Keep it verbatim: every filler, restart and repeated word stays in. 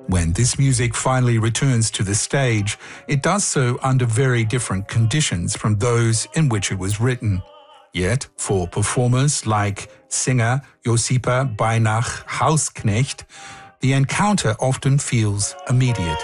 When this music finally returns to the stage, it does so under very different conditions from those in which it was written. Yet, for performers like singer Josipa Beinach Hausknecht, the encounter often feels immediate.